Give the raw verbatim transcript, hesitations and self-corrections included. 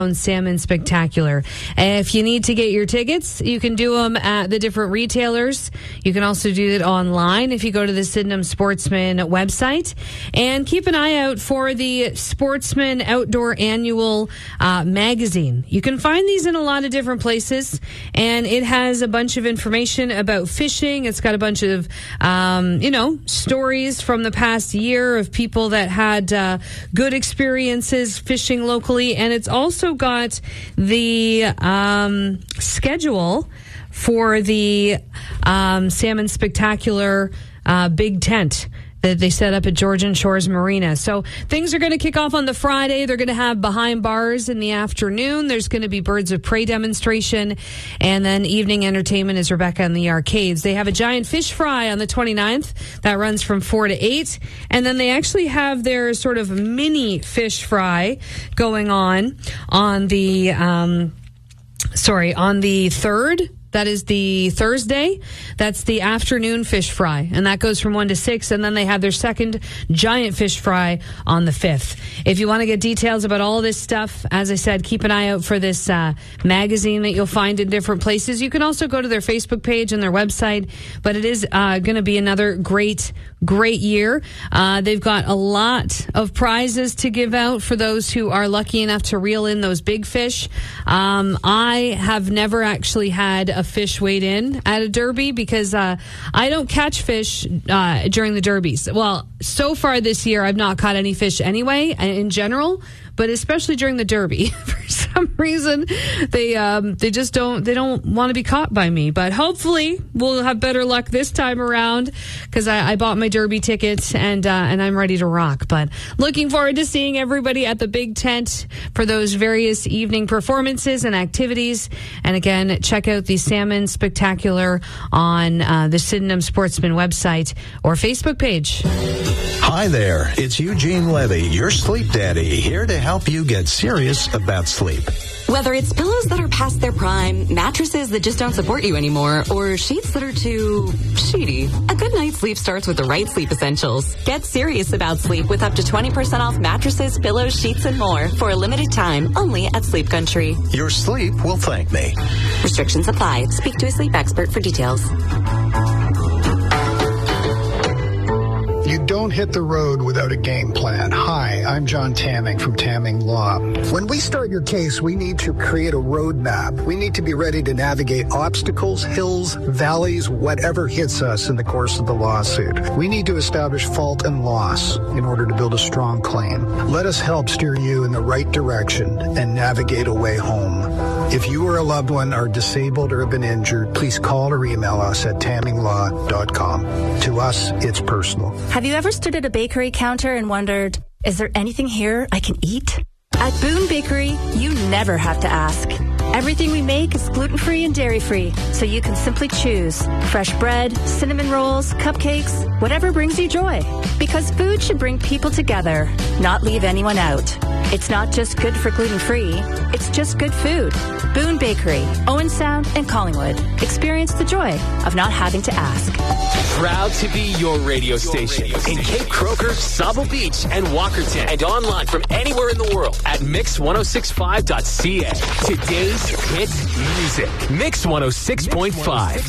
Salmon Spectacular. If you need to get your tickets, you can do them at the different retailers. You can also do it online if you go to the Sydenham Sportsman website. And keep an eye out for the Sportsman Outdoor Annual uh, magazine. You can find these in a lot of different places, and it has a bunch of information about fishing. It's got a bunch of, um, you know, stories from the past year of people that had uh, good experiences fishing locally, and it's also got the um, schedule for the um, Salmon Spectacular uh, big tent that they set up at Georgian Shores Marina. So things are going to kick off on the Friday. They're going to have behind bars in the afternoon. There's going to be birds of prey demonstration. And then evening entertainment is Rebecca and the Arcades. They have a giant fish fry on the twenty-ninth that runs from four to eight. And then they actually have their sort of mini fish fry going on on the, um, sorry, on the third. That is the Thursday. That's the afternoon fish fry. And that goes from one to six. And then they have their second giant fish fry on the fifth. If you want to get details about all this stuff, as I said, keep an eye out for this uh, magazine that you'll find in different places. You can also go to their Facebook page and their website. But it is uh, going to be another great, great year. Uh, they've got a lot of prizes to give out for those who are lucky enough to reel in those big fish. Um, I have never actually had a fish weighed in at a derby because uh, I don't catch fish uh, during the derbies. Well, so far this year, I've not caught any fish anyway, in general, but especially during the derby. For some reason, they um, they just don't they don't want to be caught by me. But hopefully, we'll have better luck this time around because I, I bought my derby tickets and uh, and I'm ready to rock. But looking forward to seeing everybody at the big tent for those various evening performances and activities. And again, check out the Salmon Spectacular on uh, the Sydenham Sportsman website or Facebook page. Hi there, it's Eugene Levy, your sleep daddy, here to help you get serious about sleep. Whether it's pillows that are past their prime, mattresses that just don't support you anymore, or sheets that are too sheety, a good night's sleep starts with the right sleep essentials. Get serious about sleep with up to twenty percent off mattresses, pillows, sheets, and more for a limited time only at Sleep Country. Your sleep will thank me. Restrictions apply. Speak to a sleep expert for details. You don't hit the road without a game plan. Hi, I'm John Tamming from Tamming Law. When we start your case, we need to create a roadmap. We need to be ready to navigate obstacles, hills, valleys, whatever hits us in the course of the lawsuit. We need to establish fault and loss in order to build a strong claim. Let us help steer you in the right direction and navigate a way home. If you or a loved one are disabled or have been injured, please call or email us at tamming law dot com. To us, it's personal. Have you ever stood at a bakery counter and wondered, is there anything here I can eat? At Boone Bakery, you never have to ask. Everything we make is gluten-free and dairy-free, so you can simply choose fresh bread, cinnamon rolls, cupcakes, whatever brings you joy. Because food should bring people together, not leave anyone out. It's not just good for gluten-free, it's just good food. Boone Bakery, Owen Sound, and Collingwood. Experience the joy of not having to ask. Proud to be your radio station in Cape Croker, Sauble Beach, and Walkerton, and online from anywhere in the world at mix ten sixty-five dot c a. Today's hit music, Mix one oh six point five.